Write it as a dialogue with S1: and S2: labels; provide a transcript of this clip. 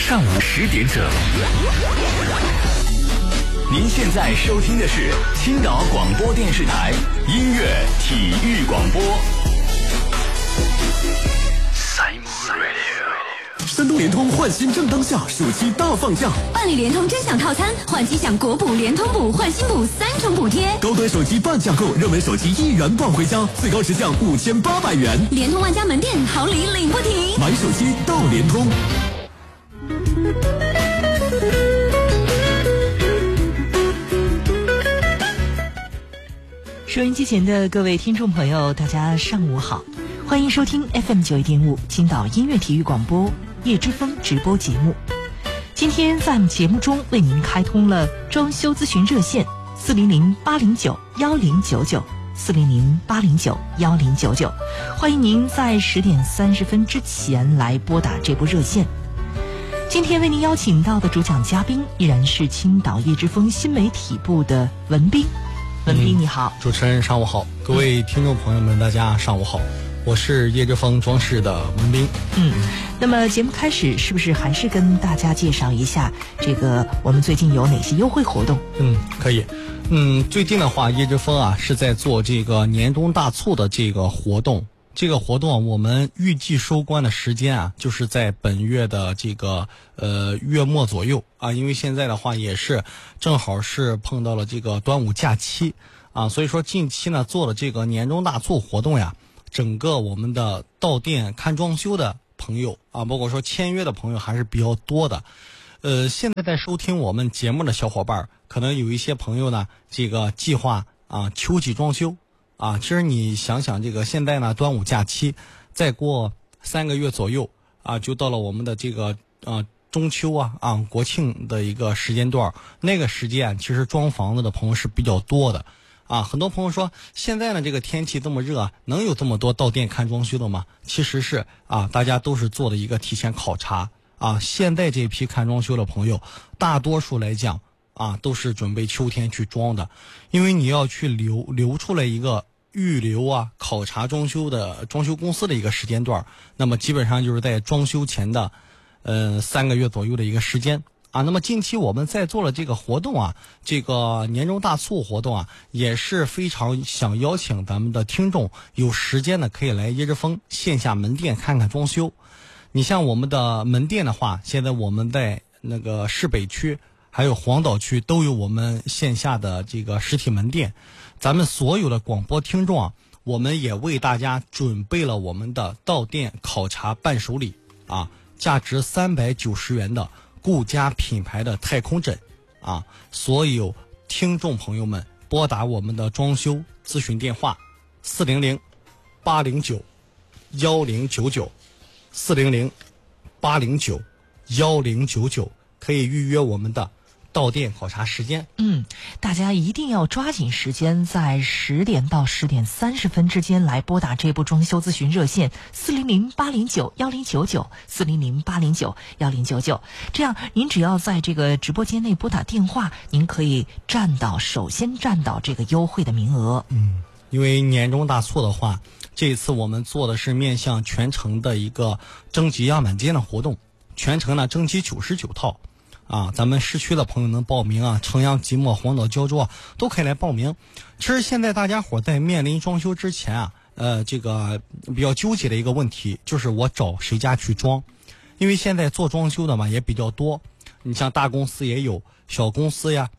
S1: 上午10点整。您现在收听的是青岛广播电视台音乐体育广播。
S2: 山东联通换新正当下，暑期大放价，
S3: 办理联通真享套餐，换机享国补、联通补、换新补3重补贴。
S2: 高端手机半价购，热门手机1元抱回家，最高直降5800元。
S3: 联通万家门店好礼领不停，
S2: 买手机到联通。
S4: 收音机前的各位听众朋友，大家上午好，欢迎收听 FM91.5青岛音乐体育广播叶之风直播节目。今天在我们节目中为您开通了装修咨询热线400-809-1099 400-809-1099，欢迎您在10点30分之前来拨打这部热线。今天为您邀请到的主讲嘉宾依然是青岛叶之风新媒体部的文斌。文斌你好。
S5: 主持人上午好，各位听众朋友们大家上午好，我是叶之风装饰的文斌。
S4: 那么节目开始是不是还是跟大家介绍一下这个我们最近有哪些优惠活动？
S5: 可以。最近的话，叶之风是在做这个年终大促的这个活动。这个活动我们预计收官的时间就是在本月的这个月末左右因为现在的话也是正好是碰到了这个端午假期所以说近期呢做了这个年终大促活动整个我们的到店看装修的朋友包括说签约的朋友还是比较多的。现在在收听我们节目的小伙伴，可能有一些朋友呢这个计划秋季装修。其实你想想，这个现在呢，端午假期再过3个月左右就到了我们的这个中秋国庆的一个时间段。那个时间其实装房子的朋友是比较多的很多朋友说，现在呢这个天气这么热能有这么多到店看装修的吗？其实是大家都是做的一个提前考察现在这批看装修的朋友，大多数来讲都是准备秋天去装的，因为你要去留出来一个预留考察装修公司的一个时间段，那么基本上就是在装修前的3个月左右的一个时间那么近期我们在做了这个活动这个年终大促活动也是非常想邀请咱们的听众有时间的可以来叶之风线下门店看看装修。你像我们的门店的话，现在我们在那个市北区还有黄岛区都有我们线下的这个实体门店。咱们所有的广播听众我们也为大家准备了我们的到店考察伴手礼价值390元的顾家品牌的太空枕所有听众朋友们拨打我们的装修咨询电话400-809-1099 400-809-1099，可以预约我们的到店考察时间。
S4: 大家一定要抓紧时间，在10点到10点30分之间来拨打这部装修咨询热线400-809-1099 400-809-1099。这样您只要在这个直播间内拨打电话，您可以首先占到这个优惠的名额。
S5: 因为年终大促的话，这一次我们做的是面向全城的一个征集样板间的活动，全城呢征集99套咱们市区的朋友能报名城阳、即墨、黄岛、胶州都可以来报名。其实现在大家伙在面临装修之前这个比较纠结的一个问题就是我找谁家去装，因为现在做装修的嘛也比较多，你像大公司也有，小公司